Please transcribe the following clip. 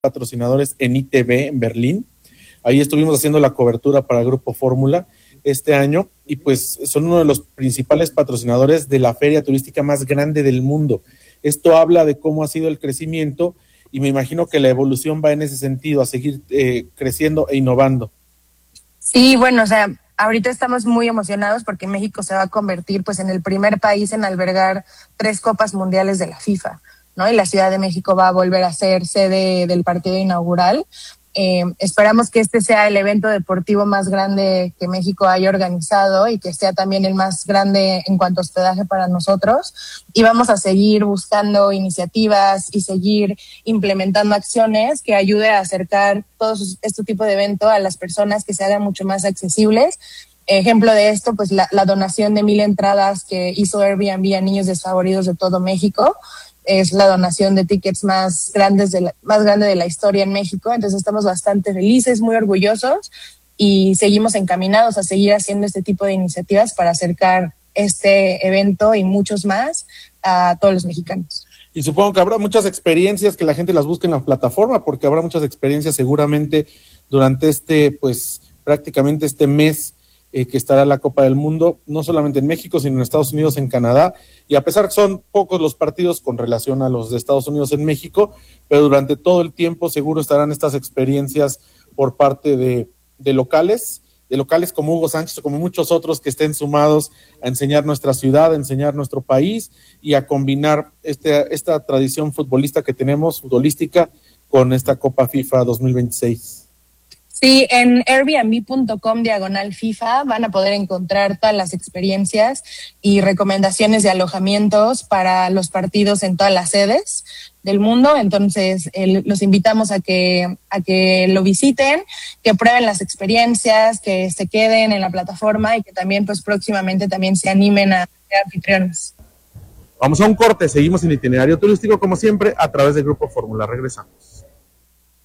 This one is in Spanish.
patrocinadores en ITV en Berlín. Ahí estuvimos haciendo la cobertura para el Grupo Fórmula este año y pues son uno de los principales patrocinadores de la feria turística más grande del mundo. Esto habla de cómo ha sido el crecimiento y me imagino que la evolución va en ese sentido, a seguir creciendo e innovando. Sí, bueno, o sea, ahorita estamos muy emocionados porque México se va a convertir pues en el primer país en albergar 3 Copas Mundiales de la FIFA, ¿no? Y la Ciudad de México va a volver a ser sede del partido inaugural. Esperamos que este sea el evento deportivo más grande que México haya organizado y que sea también el más grande en cuanto a hospedaje para nosotros. Y vamos a seguir buscando iniciativas y seguir implementando acciones que ayude a acercar todo este tipo de evento a las personas, que se hagan mucho más accesibles. Ejemplo de esto, pues la donación de 1,000 entradas que hizo Airbnb a niños desfavoridos de todo México. Es la donación de tickets más grande de la historia en México. Entonces estamos bastante felices, muy orgullosos y seguimos encaminados a seguir haciendo este tipo de iniciativas para acercar este evento y muchos más a todos los mexicanos. Y supongo que habrá muchas experiencias que la gente las busque en la plataforma, porque habrá muchas experiencias seguramente durante prácticamente este mes que estará la Copa del Mundo, no solamente en México, sino en Estados Unidos, en Canadá, y a pesar que son pocos los partidos con relación a los de Estados Unidos en México, pero durante todo el tiempo seguro estarán estas experiencias por parte de locales como Hugo Sánchez o como muchos otros que estén sumados a enseñar nuestra ciudad, a enseñar nuestro país y a combinar esta tradición futbolística que tenemos, futbolística, con esta Copa FIFA 2026. Sí, en airbnb.com/FIFA van a poder encontrar todas las experiencias y recomendaciones de alojamientos para los partidos en todas las sedes del mundo. Entonces, los invitamos a que lo visiten, que prueben las experiencias, que se queden en la plataforma y que también, pues próximamente también se animen a ser anfitriones. Vamos a un corte, seguimos en Itinerario Turístico como siempre a través del Grupo Fórmula. Regresamos.